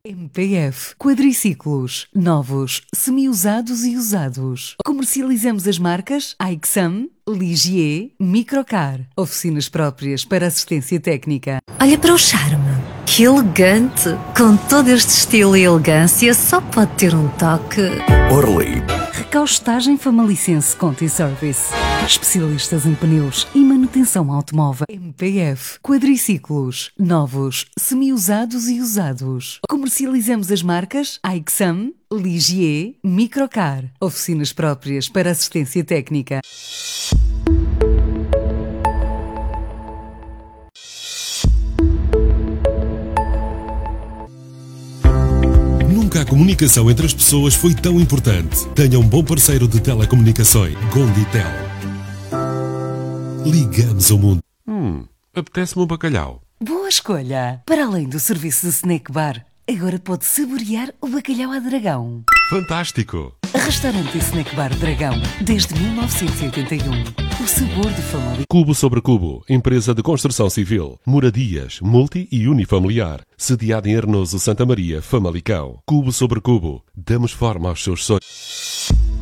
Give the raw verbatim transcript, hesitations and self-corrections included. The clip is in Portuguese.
M P F Quadriciclos, novos, semi-usados e usados. Comercializamos as marcas Aixam, Ligier, Microcar. Oficinas próprias para assistência técnica. Olha para o charme. Que elegante! Com todo este estilo e elegância, só pode ter um toque. Orly. Recaustagem Famalicense Conti Service. Especialistas em pneus e manutenção automóvel. M P F Quadriciclos, novos, semi-usados e usados. Comercializamos as marcas Aixam, Ligier, Microcar. Oficinas próprias para assistência técnica. Nunca a comunicação entre as pessoas foi tão importante. Tenha um bom parceiro de telecomunicações, Gonditel. Ligamos ao mundo. Hum, apetece-me um bacalhau. Boa escolha! Para além do serviço de snack bar, agora pode saborear o bacalhau à Dragão. Fantástico! Restaurante e Snack Bar Dragão, desde mil novecentos e oitenta e um. O sabor de família. Cubo sobre Cubo, empresa de construção civil, moradias, multi e unifamiliar, sediada em Arnoso, Santa Maria, Famalicão. Cubo sobre Cubo, damos forma aos seus sonhos.